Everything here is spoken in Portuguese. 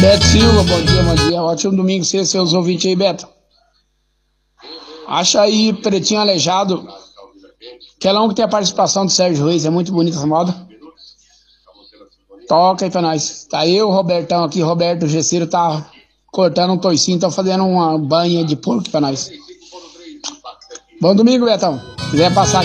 Beto Silva, bom dia, bom dia. Ótimo domingo, seus ouvintes aí, Beto. Acha aí Pretinho Aleijado. Aquela um que tem a participação do Sérgio Reis, é muito bonita essa moda. Toca aí pra nós. Tá eu, o Robertão aqui, Roberto Gesseiro tá cortando um toicinho, tá fazendo uma banha de porco pra nós. Bom domingo, Betão. Se quiser passar